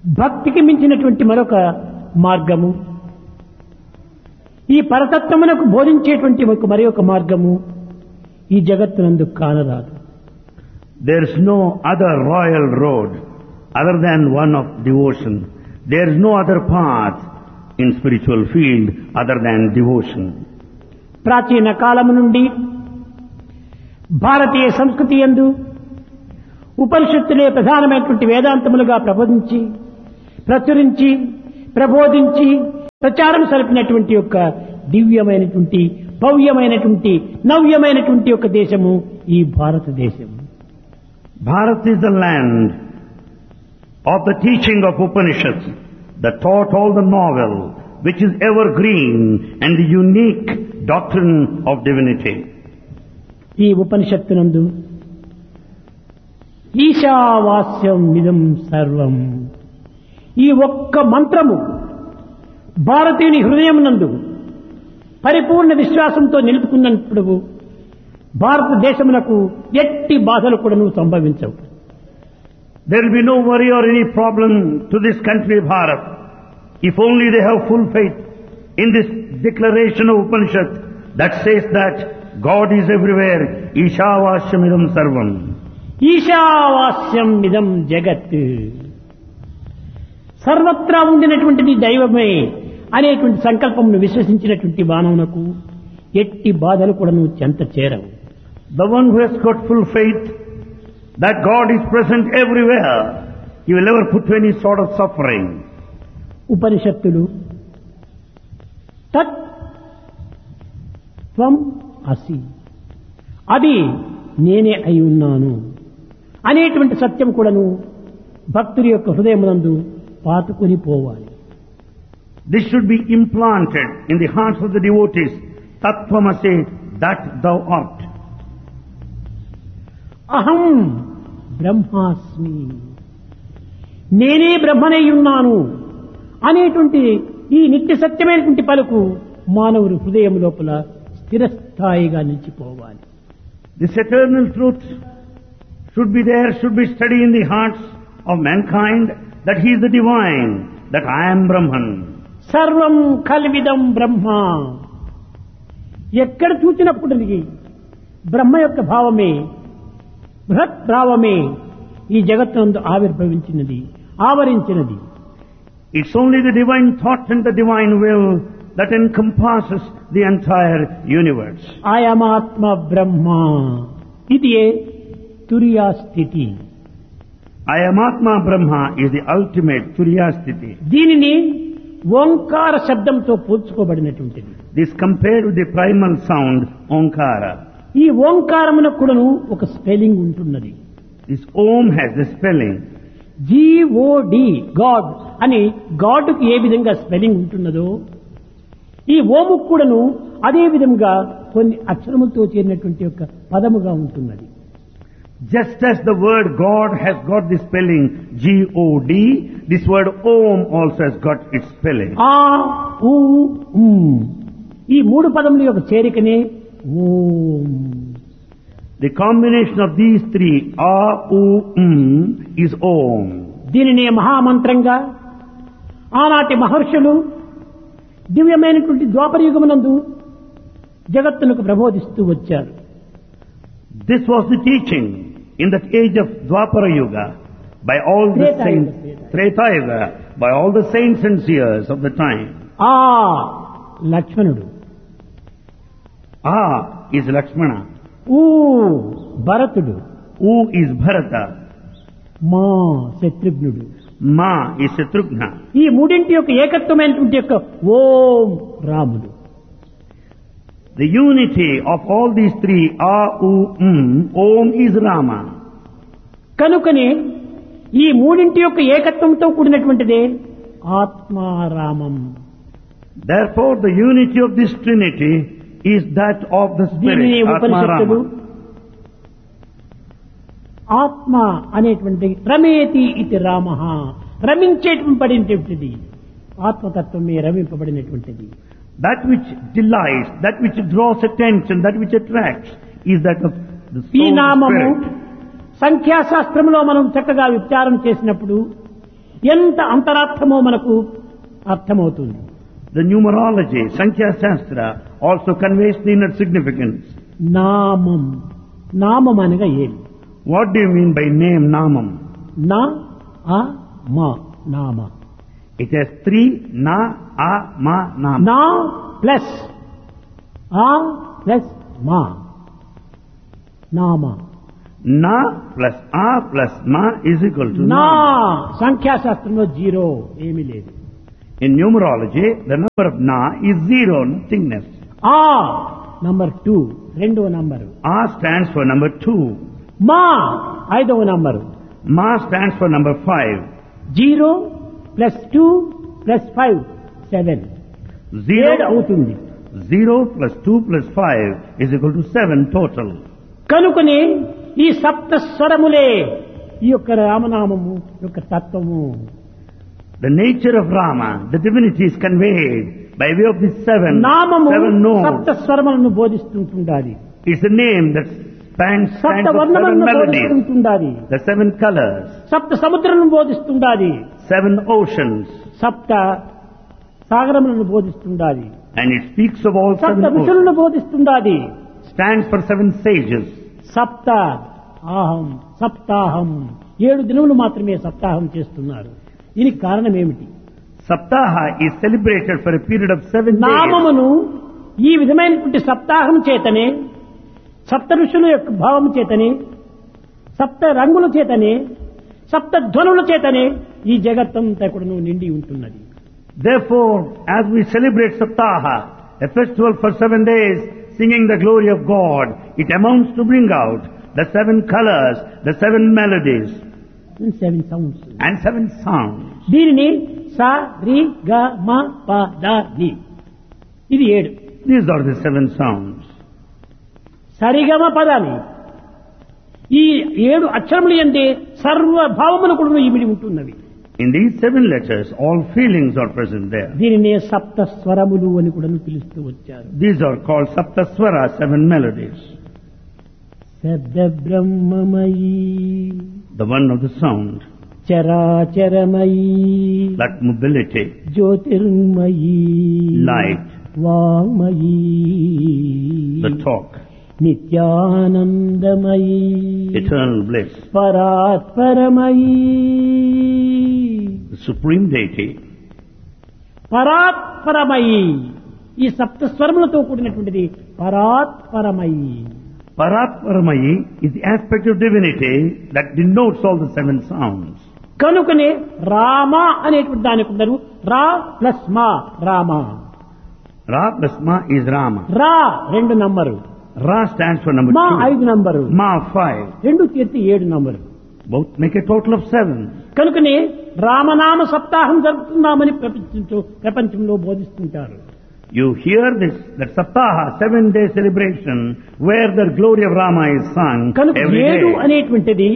భక్తికి మించినటువంటి మరొక మార్గము, ఈ పరతత్వమునకు బోధించేటువంటి మరి ఒక మార్గము ఈ జగత్తునందు కానరాదు. There is no other royal road other than one of devotion. There is no other path in spiritual field other than devotion. ప్రాచీన కాలము నుండి భారతీయ సంస్కృతి యందు ఉపనిషత్తులే ప్రధానమైనటువంటి వేదాంతములుగా ప్రబోధించి ప్రచురించి ప్రబోధించి ప్రచారం సరిపినటువంటి యొక్క దివ్యమైనటువంటి భవ్యమైనటువంటి నవ్యమైనటువంటి యొక్క దేశము ఈ భారతదేశం. Bharat is the land of the teaching of Upanishads that taught all the novel, which is evergreen and the unique doctrine of divinity. ఈ ఉపనిషత్తునందు ఈశావాస్యం ఇదం సర్వం, ఈ ఒక్క మంత్రము భారతీయుని హృదయమునందు పరిపూర్ణ విశ్వాసంతో నిలుపుకున్నప్పుడు భారతదేశమునకు ఎట్టి బాధలు కూడాను సంభవించవు. There will be no worry or any problem to this country Bharat if only they have full faith in this declaration of Upanishad that says that God is everywhere. Ishavashyamidam sarvam. ఈశావాస్యం ఇదం జగత్, సర్వత్రా ఉండినటువంటిది దైవమే అనేటువంటి సంకల్పమును విశ్వసించినటువంటి మానవునకు ఎట్టి బాధలు కూడాను చెంత చేరవు. The one who has got full faith that God is present everywhere, he will never put to any sort of suffering. ఉపనిషత్తులు తత్ త్వం అసి, అది నేనే అయి ఉన్నాను అనేటువంటి సత్యం కూడాను భక్తుడి యొక్క హృదయమునందు పాతుకుని పోవాలి. This should be implanted in the hearts of the devotees. Tattvamasi, that thou art. అహం బ్రహ్మాస్మి, నేనే బ్రహ్మనై ఉన్నాను అనేటువంటి ఈ నిత్య సత్యమైనటువంటి పలుకు మానవుని హృదయం లోపల స్థిరస్థాయిగా నిలిచిపోవాలి. This eternal truth should be there, should be steady in the hearts of mankind, that he is the divine, that I am Brahman. సర్వం కల్విదం బ్రహ్మ, ఎక్కడ చూసినప్పుడు బ్రహ్మ యొక్క భావమే బృహత్ భావమే ఈ జగత్తునందు ఆవిర్భవించినది, ఆవరించినది. It's only the divine thought and the divine will that encompasses the entire universe. ఆయమాత్మ బ్రహ్మ, ఇది తురియా స్థితి. Ayamatma Brahma is the ultimate Turiya Sthiti. దీనిని ఓంకార శబ్దంతో పోల్చుకోబడినటువంటిది. This compared with the primal sound Omkara. ఈ ఓంకారమునకు కూడాను ఒక స్పెల్లింగ్ ఉంటున్నది. This Om has the spelling. GOD, God అని గాడ్కు ఏ విధంగా స్పెల్లింగ్ ఉంటున్నదో ఈ ఓము కూడాను అదే విధంగా కొన్ని అక్షరములతో చేరినటువంటి యొక్క పదముగా ఉంటున్నది. Just as the word God has got the spelling G-O-D, this word Om also has got its spelling. ఆ ఊ ఉమ్, ఈ మూడు పదముల యొక్క చేరికనే ఓం. The combination of these three, A, U, is Om. దీనినే మహామంత్రంగా ఆనాటి మహర్షులు దివ్యమైనటువంటి ద్వాపర యుగమునందు జగత్తునకు ప్రబోధిస్తూ వచ్చారు. This was the teaching in that age of Dwapara Yuga by all the Treta saints, Yuga. Treta Yuga, by all the saints and seers of the time. ఆ లక్ష్మణుడు, A is Lakshmana, ఊ భరతుడు, U is Bharata, మా శత్రుఘ్నుడు. Ma is Shatrughna. ఈ మూడింటి యొక్క ఏకత్వమైనటువంటి యొక్క ఓం రాముడు. The unity of all these three, A, U, Om is Rama. కనుకనే ఈ మూడింటి యొక్క ఏకత్వంతో కూడినటువంటిదే ఆత్మారామం. Therefore the unity of this Trinity is that of the దీనిని Spirit, ఉపనిషత్తులు Atma Rama. ఆత్మ అనేటువంటి రమేతి ఇది Rama, రమించేటువంటిది ఆత్మతత్వమే రమింపబడినటువంటిది. That which delights, that which draws attention, that which attracts is that of the ఈ soul నామము spirit. సంఖ్యాశాస్త్రంలో మనం చక్కగా విచారం చేసినప్పుడు ఎంత అంతరార్థమో మనకు అర్థమవుతుంది. The numerology, Sankhya Shastra, also conveys the inner significance. నామం, నామం అనగా ఏమి? What do you mean by name, Namam? నా ఆ మా నామ. It has three na, a, ma, nam. నా ప్లస్ ఆ ప్లస్ మా నామ. Na plus a plus ma is equal to నా nam. సంఖ్యాశాస్త్రంలో జీరో ఏమీ లేదు. In numerology, the number of na is zero, nothingness. ఆ నంబర్ 2 రెండవ number. A stands for number 2. మా ఐదవ number. Ma stands for number 5. 0 plus 2 plus 5 7 Zero, అవుతుంది. 0 plus 2 plus 5 is equal to 7 total. కనుకనే ఈ సప్త స్వరములే ఈ యొక్క రామనామము యొక్క తత్వము. The nature of Rama, the divinity is conveyed by way of these నామము seven సప్త notes. స్వరములను బోధిస్తుంటుండాలి. It's a name that stands సప్త for వర్ణములను 7 melodies, బోధిస్తుండాలి. the 7 colors, సప్త సముద్రములను బోధిస్తుండాలి. 7 oceans, సప్త సాగరములను బోధిస్తుండాలి. and it speaks of all సప్త 7 oceans. ఋషులను బోధిస్తుండాలి. Stands for 7 sages. సప్త ఆహం సప్తాహం 7 దినములు మాత్రమే సప్తాహం చేస్తున్నారు. దీనికి కారణం ఏమిటి? Saptaha is celebrated for a period of 7 days. నామమును ఈ విధమైనటువంటి సప్తాహం చేతనే, సప్త ఋషుల యొక్క భావము చేతనే, సప్త రంగుల చేతనే, సప్త ధ్వనుల చేతనే ఈ జగత్తంతా కూడా నిండి ఉంటున్నది. Therefore, as we celebrate Saptaha, a festival for 7 days, singing the glory of God, it amounts to bring out the 7 colors, the 7 melodies, 7 sounds. and 7 sounds. దీనిని సా రి గ మ ప ద ని, ఇది 7. These are the 7 sounds. సరిగమ పదాన్ని ఈ 7 అక్షరములు ఎందే సర్వభావములు కూడా ఇమిడి ఉంటున్నవి. In these 7 letters, all feelings are present there. దీనినే సప్త స్వరములు అని కూడా పిలుస్తూ వచ్చారు. These are called Saptaswara, 7 melodies. శబ్ద బ్రహ్మమయీ The one of the sound, చరాచరమయీ like mobility, Jyothirmayi light, వామయీ the talk, నిత్యానందమయీ eternal bliss, పరాత్పరమయీ the supreme deity, పరాత్పరమయీ. ఈ సప్త స్వరములతో కూడినటువంటిది పరాత్పరమయీ. Paratparamayi is the aspect of divinity that denotes all the 7 sounds. కనుకనే రామ అనేటువంటి దానికి ఉన్నారు రా plus మా Rama. Ra plus Ma is Rama. రా 2 number, Ra stands for number మా 2. 5 నంబరు, Ma 5. 2 చేర్చి 7 number. Both make a total of 7. కనుకనే రామనామ సప్తాహం జరుపుతున్నామని ప్రపంచంలో బోధిస్తుంటారు. You hear this, that Saptaha, 7-day celebration, where the glory of Rama is sung కనుక every 7 day. అనేటువంటిది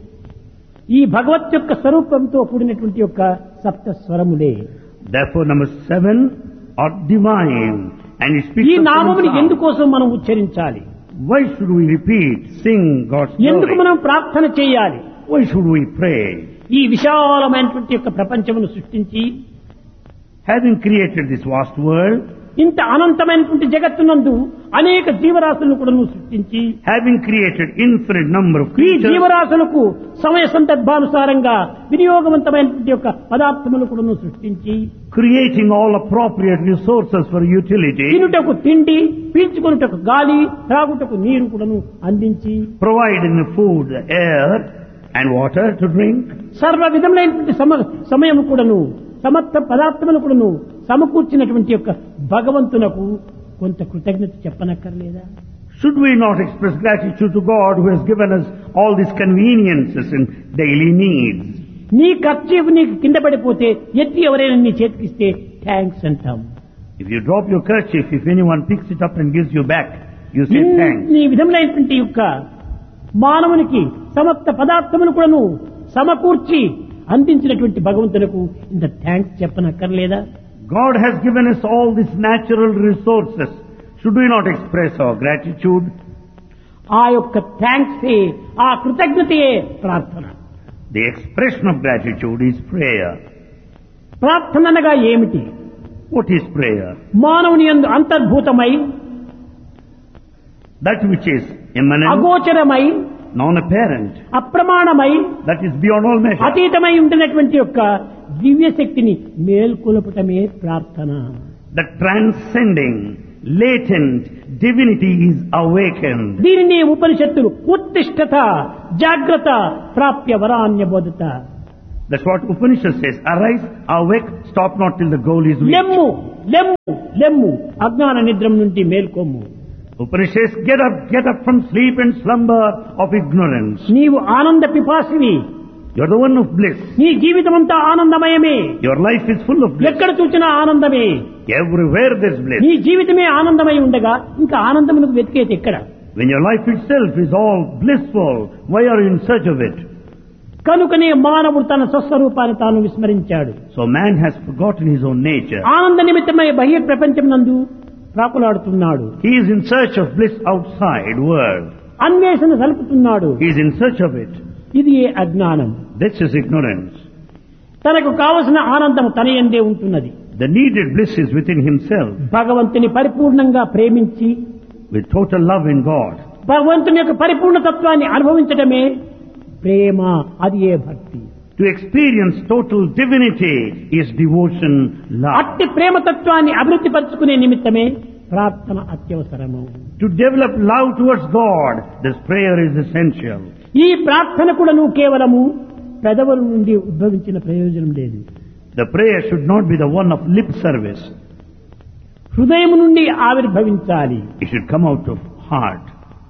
ఈ భగవత్ యొక్క స్వరూపంతో కూడినటువంటి యొక్క సప్త స్వరములే. Therefore, number 7 are divine, and it speaks ఈ of 7 నామముని sounds. ఎందుకోసం మనం ఉచ్చరించాలి? Why should we repeat, sing God's ఎందుకు glory? మనం ప్రార్థన చేయాలి? Why should we pray? ఈ విశాలమైనటువంటి యొక్క ప్రపంచమును సృష్టించి Having created this vast world, ఇంత అనంతమైనటువంటి జగత్తునందు అనేక జీవరాశులను కూడా సృష్టించి having created infinite number of ఈ creatures, జీవరాశులకు సమయ సందర్భానుసారంగా వినియోగవంతమైనటువంటి యొక్క పదార్థములు కూడా సృష్టించి creating all appropriate resources for utility, తినుటకు తిండి, పీల్చుకొనుటకు గాలి, త్రాగుటకు నీరు కూడాను అందించి providing food, air, and water to drink, సర్వ విధములైనటువంటి సమయం కూడాను సమస్త పదార్థములు కూడాను సమకూర్చినటువంటి యొక్క భగవంతునకు కొంత కృతజ్ఞత చెప్పనక్కర్లేదా? should we not express gratitude to God who has given us all these conveniences and daily needs? నీ ఖర్చీఫ్ నీకు కింద పడిపోతే ఎత్తి ఎవరైనా నీ చేతికిస్తే థ్యాంక్స్ అంటాం. If you drop your kerchief, if anyone picks it up and gives you back, you say thanks. ఈ విధములైనటువంటి యొక్క మానవునికి సమస్త పదార్థములు కూడాను సమకూర్చి అందించినటువంటి భగవంతునకు ఇంత thanks చెప్పనక్కర్లేదా? God has given us all these natural resources. Should we not express our gratitude? ఆ యొక్క థ్యాంక్స్ ఆ కృతజ్ఞతయే ప్రార్థన. The expression of gratitude is prayer. ప్రార్థన అనగా ఏమిటి? What is prayer? మానవుని యందు అంతర్భూతమై, That which is immanent, అగోచరమై, non-apparent, అప్రమాణమై, that is beyond all measure. అతీతమై ఉంటున్నటువంటి యొక్క దివ్య శక్తిని మేల్కొల్పటమే ప్రార్థన. The transcending, latent divinity is awakened. దీనిని ఉపనిషత్తులు ఉత్తిష్ఠత జాగ్రత్త ప్రాప్య వరాన్య బోధత. That's what Upanishad says. Arise, awake, stop not till the goal is reached. లెమ్ము లెమ్ము లెమ్ము అజ్ఞాన నిద్రం నుండి మేల్కొమ్ము. Upanishad says, get up from sleep and slumber of ignorance. నీవు ఆనంద పిపాసివి. You're the one of bliss. నీ జీవితమంతా ఆనందమయమే. Your life is full of bliss. ఎక్కడ చూసినా ఆనందమే. Everywhere there's bliss. నీ జీవితమే ఆనందమై ఉండగా ఇంకా ఆనందమునకు వెతికేది ఎక్కడ? When your life itself is all blissful, why are you in search of it? కనుకనే మానవుడు తన స్వస్వరూపాన్ని తాను విస్మరించాడు. So man has forgotten his own nature. ఆనంద నిమిత్తమై బహిర్ ప్రపంచం నందు ప్రాకులాడుతున్నాడు. He is in search of bliss outside world. అన్వేషణ సలుపుతున్నాడు. He is in search of it. ఇది ఏ అజ్ఞానం. This is ignorance. తనకు కావలసిన ఆనందం తన యందే ఉంటున్నది. The needed bliss is within himself. భగవంతుని పరిపూర్ణంగా ప్రేమించి With total love in God. భగవంతుని యొక్క పరిపూర్ణ తత్వాన్ని అనుభవించడమే ప్రేమ. అది ఏ భక్తి. To experience total divinity is devotion, love. అట్టి ప్రేమ తత్వాన్ని అభివృద్ధి పరుచుకునే నిమిత్తమే ప్రార్థన అత్యవసరము. To develop love towards God, this prayer is essential. ఈ ప్రార్థన కూడా నువ్వు కేవలము పెదవుల నుండి ఉద్భవించిన ప్రయోజనం లేదు. The prayer should not be the one of lip service. హృదయం నుండి ఆవిర్భవించాలి. It should come out of heart.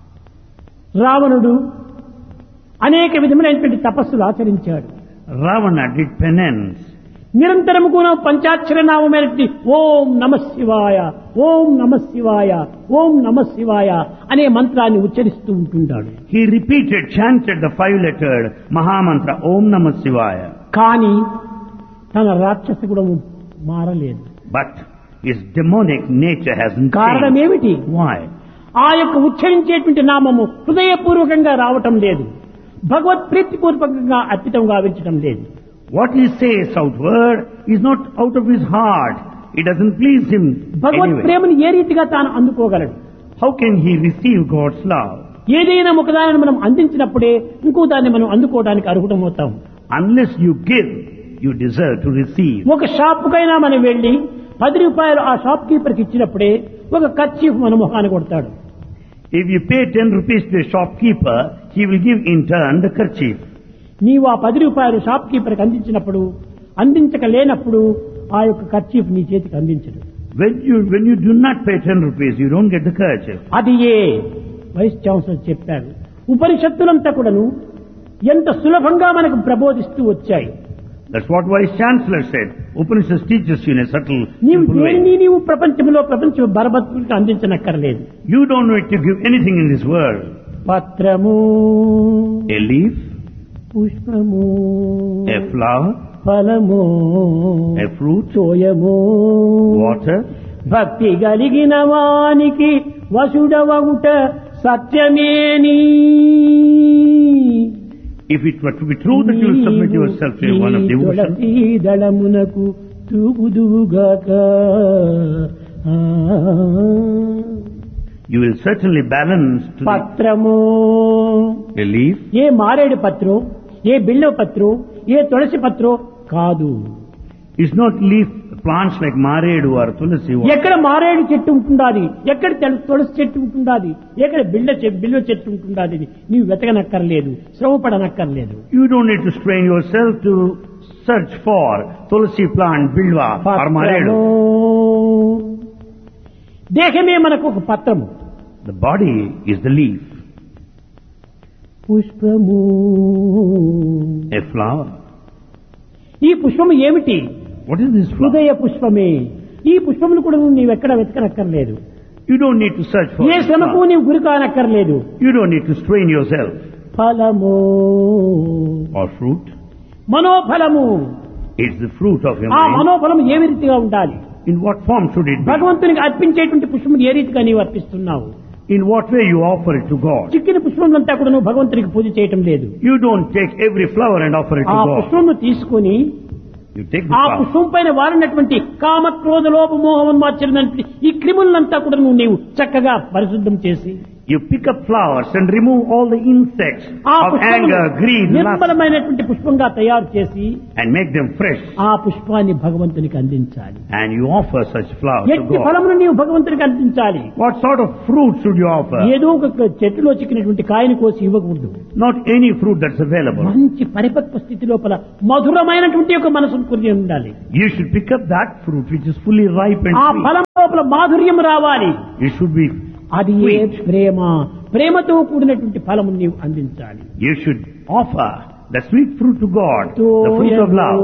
రావణుడు అనేక విధములైనటువంటి తపస్సులు ఆచరించాడు. Ravana did penance. నిరంతరము కూడా పంచాక్షర నామమైనటువంటి ఓం నమ శివాయ, ఓం నమ శివాయ, ఓం నమ శివాయ అనే మంత్రాన్ని ఉచ్చరిస్తూ ఉంటుంటాడు. He repeated, chanted the 5-lettered Mahamantra, Om Namah Shivaya. కానీ తన రాక్షస గుణము మారలేదు. But his demonic nature hasn't కారణం changed. ఏమిటి? Why? ఆ యొక్క ఉచ్చరించేటువంటి నామము హృదయపూర్వకంగా రావటం లేదు. భగవత్ ప్రీతిపూర్వకంగా అర్పితం గావించటం లేదు. What he says outward is not out of his heart. It doesn't please him Bhagwat anyway. ప్రేమను ఏ రీతిగా తాను అందుకోగలడు? How can he receive God's love? ఏదైనా ఒకదాన్ని మనం అందించినప్పుడే ఇంకో దాన్ని మనం అందుకోవడానికి అర్హుటమవుతాం. Unless you give, you deserve to receive. ఒక షాపుకైనా మనం వెళ్లి 10 రూపాయలు ఆ షాప్ కీపర్కి ఇచ్చినప్పుడే ఒక కర్చీఫ్ మన మొహాన్ని కొడతాడు. If you pay 10 rupees to a shopkeeper, he will give in turn the kerchief. నీవు ఆ 10 రూపాయలు షాప్ కీపర్కి అందించినప్పుడు, అందించలేనప్పుడు ఆ యొక్క కర్చీఫ్ నీ చేతికి అందించడు. When you do not pay 10 rupees, you don't get the kerchief. అది ఏ వైస్ ఛాన్సలర్ చెప్పాడు. ఉపనిషత్తులంతా కూడాను ఎంత సులభంగా మనకు ప్రబోధిస్తూ వచ్చాయి. That's what Vice Chancellor said. Upanishad teaches you in a subtle, నీవు simple way. దేనిని నీవు ప్రపంచ బరబతులకు అందించనక్కర్లేదు. You don't need to give anything in this world. పత్రము, A leaf, పుష్పము, a flower, ఫలము, a fruit, తోయము, water. భక్తి కలిగిన వానికి వసుడవగుట సత్యమేని. If it were to be true that you will submit yourself to one of devotion, దళమునకు తూగుదువుగాక. you will certainly balance to పత్రము, a leaf. ఏ మారేడు పత్రం, ఏ బిల్వ పత్రం, ఏ తులసి పత్రం కాదు. It's not leaf plants like maredu or tulasi. ఎక్కడ మారేడు చెట్టు ఉంటుండాది, ఎక్కడ తులసి చెట్టు ఉంటుండాది, ఎక్కడ బిల్వ చెట్టు ఉంటుండాది నీవు వెతకనక్కర్లేదు, శ్రమపడనక్కర్లేదు. You don't need to strain yourself to search for tulasi plant, bilwa or maredu. దేహమే మనకు ఒక పత్రము. The body is the leaf. పుష్పము, A flower. ఈ పుష్పము ఏమిటి? What is this flower? హృదయ పుష్పమే. ఈ పుష్పమును కూడా నీవెక్కడ వెతకనక్కర్లేదు. You don't need to search for A this శ్రమకు flower. నీవు గురి కానక్కర్లేదు. You don't need to strain yourself. ఫలము, Or fruit. మనోఫలము. It's the fruit of your ఆ mind. మనోఫలం ఏ రీతిగా ఉండాలి? In what form should it be? భగవంతునికి అర్పించేటువంటి పుష్పమును ఏ రీతిగా నీవు అర్పిస్తున్నావు? In what way you offer it to God? చిక్కిన పుష్పంలంతా కూడా నువ్వు భగవంతునికి పూజ చేయటం లేదు. You don't take every flower and offer it to ఆ God. పుష్పంను తీసుకొని You take the ఆ flower. పుష్పం పైన వారినటువంటి కామ క్రోధ లోభ మోహమన్మాచరణి ఈ క్రిములంతా కూడా నీవు చక్కగా పరిశుద్ధం చేసి You pick up flowers and remove all the insects ఆ of పుష్పమును anger, greed, lust, నిర్మలమైనటువంటి పుష్పంగా తయారు చేసి and make them fresh. ఆ పుష్పాన్ని భగవంతునికి అందించాలి. And you offer such flowers to ఎట్టి God. ఫలమును నీవు భగవంతునికి అందించాలి. What sort of fruit should you offer? ఏదో ఒక చెట్టులో చిక్కినటువంటి కాయని కోసి ఇవ్వకూడదు. Not any fruit that's available. మంచి పరిపక్వ స్థితి లోపల మధురమైనటువంటి ఒక మనసును కూర్చి ఉండాలి. You should pick up that fruit which is fully ripe and ఆ sweet. ఫలం లోపల మాధుర్యం రావాలి. You should be అది ఏ sweet. ప్రేమ, ప్రేమతో కూడినటువంటి ఫలము నీవు అందించాలి. You should offer the sweet fruit to God, the fruit of love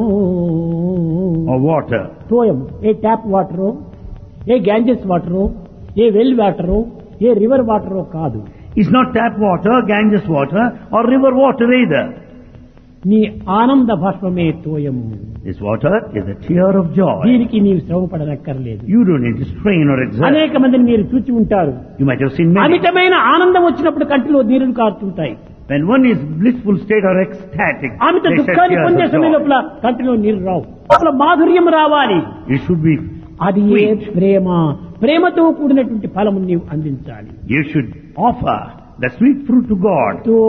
or water. తోయం A tap వాటరో, A Ganges వాటరో, A well వాటరో, A river వాటరో కాదు. It's not tap water, Ganges water or river water either. నీ ఆనంద భాష్పమే తోయము. This water is a tear of joy. దీనికి నీవు శ్రమ పడనక్కర్లేదు. You don't need to strain or exert. అనేక మందిని మీరు చూచి ఉంటారు. You might have seen many. అమితమైన ఆనందం వచ్చినప్పుడు కంటిలో నీరులు కారుతుంటాయి. When one is blissful state or ecstatic, Amit they shed దుఃఖాన్ని tears పొందే of సమయం joy. లోపల కంటిలో నీరు రావు. లోపల మాధుర్యం రావాలి. You should be అది ఏ sweet. ప్రేమ, ప్రేమతో కూడినటువంటి ఫలము నీవు అందించాలి. You should offer the sweet fruit to God.